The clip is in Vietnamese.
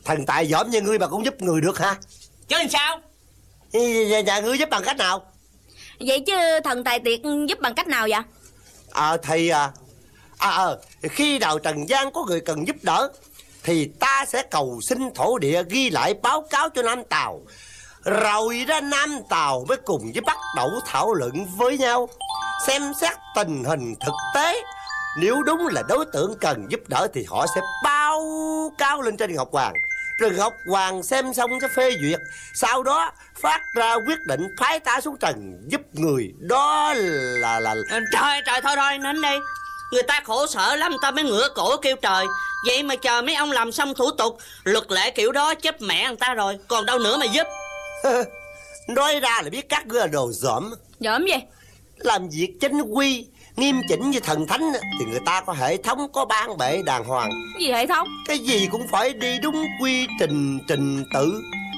Thần tài giỏi như ngươi mà cũng giúp người được hả? Chứ làm sao? Nhà ngươi giúp bằng cách nào? Vậy chứ thần tài tiệt giúp bằng cách nào vậy? Khi nào trần gian có người cần giúp đỡ thì ta sẽ cầu xin thổ địa ghi lại báo cáo cho Nam Tào. Rồi ra Nam Tào mới cùng với bắt đầu thảo luận với nhau, xem xét tình hình thực tế. Nếu đúng là đối tượng cần giúp đỡ thì họ sẽ báo cáo lên trên Ngọc Hoàng. Rồi Ngọc Hoàng xem xong sẽ phê duyệt. Sau đó phát ra quyết định phái ta xuống trần giúp người. Đó là... Trời thôi nín đi. Người ta khổ sở lắm ta mới ngửa cổ kêu trời. Vậy mà chờ mấy ông làm xong thủ tục luật lệ kiểu đó chết mẹ người ta rồi. Còn đâu nữa mà giúp. Nói ra là biết các ngươi là đồ dởm. Dởm gì? Làm việc chính quy nghiêm chỉnh như thần thánh thì người ta có hệ thống, có ban bệ đàng hoàng. Gì hệ thống? Cái gì cũng phải đi đúng quy trình trình tự.